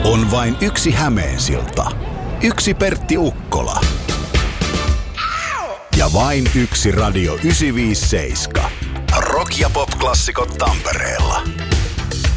On vain yksi Hämeensilta, yksi Pertti Ukkola ja vain yksi Radio 957. Rock- ja pop-klassikot Tampereella.